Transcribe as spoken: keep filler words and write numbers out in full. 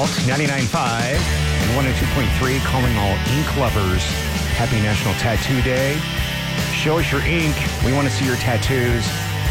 Alt ninety-nine point five and one oh two point three, calling all ink lovers. Happy National Tattoo Day. Show us your ink. We want to see your tattoos.